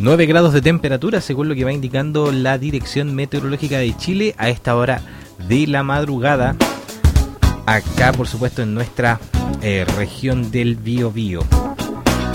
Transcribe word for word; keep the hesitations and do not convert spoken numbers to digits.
nueve grados de temperatura, según lo que va indicando la Dirección Meteorológica de Chile a esta hora de la madrugada, acá por supuesto en nuestra eh, región del Biobío.